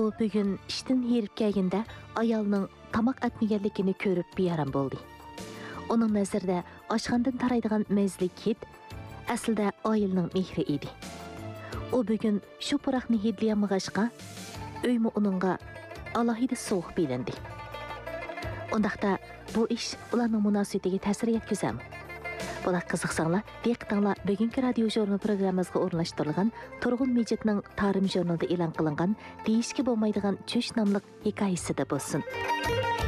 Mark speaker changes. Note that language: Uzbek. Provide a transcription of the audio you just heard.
Speaker 1: u bugun ishdan herib kelganda ayolning tamoq atmaganligini ko'rib bearam bo'ldi. Uning nazarida oshxondan taraydigan mazlik hid aslida oilning mehri edi. U bugun shu puraqni hidlayamag'ashqa uymi uningga alohida sovuq bilindi. Undaqda bu ish ularning munosabatiga ta'sir yetkazam. Bular qiziqsanglar, diqqatinglar bugungi radio jurnal programmamizga o'rnashtirilgan Turg'un Mejitning Tarim jurnalida e'lon qilingan "Deyishga bo'lmaydigan cho'sh" nomli hikoyasida bo'lsin.